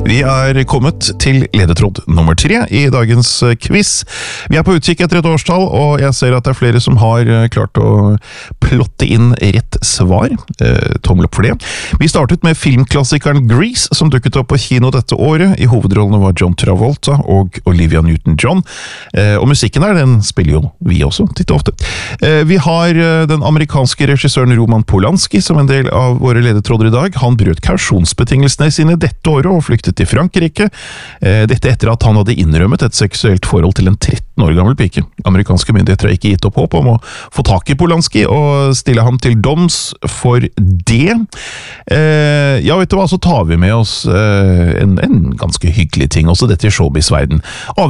Vi kommet til ledetråd nummer 3 i dagens quiz. Vi på utkikk etter et årstall, og jeg ser at det flere som har klart å plotte inn rett svar. Tommel opp for det. Vi startet med filmklassikeren Grease, som dukket opp på kino dette året. I hovedrollene var John Travolta og Olivia Newton-John. Og musikken den spiller jo vi også, titt og ofte. Vi har den amerikanske regissøren Roman Polanski som en del av våre ledetråder i dag. Han brøt kausjonsbetingelsene sine dette året og flyktet til Frankrike. Dette etter at han hadde innrømmet et seksuelt forhold til en 13 år gammel pike. Amerikanske myndigheter har ikke gitt opp håp om å få tak i Polanski og stille ham til doms for det. Ja, vet du hva, så tar vi med oss en ganske hyggelig ting, også dette i showbiz-verden.